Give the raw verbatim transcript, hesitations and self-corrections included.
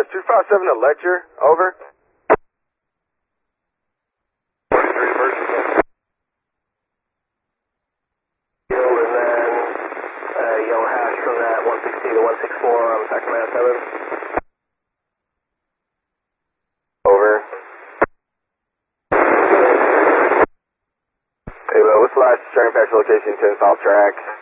two five seven to lecture, over. one sixty to one sixty-four on Sacramento seven. Over. Hey, well, what's the last train patch location to South Track?